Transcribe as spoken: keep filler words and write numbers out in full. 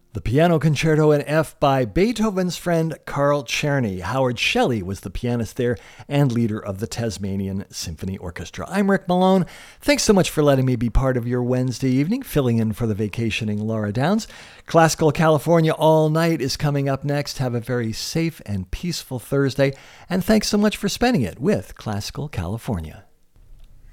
The Piano Concerto in F by Beethoven's friend Carl Czerny. Howard Shelley was the pianist there and leader of the Tasmanian Symphony Orchestra. I'm Rick Malone. Thanks so much for letting me be part of your Wednesday evening, filling in for the vacationing Laura Downs. Classical California All Night is coming up next. Have a very safe and peaceful Thursday, and thanks so much for spending it with Classical California.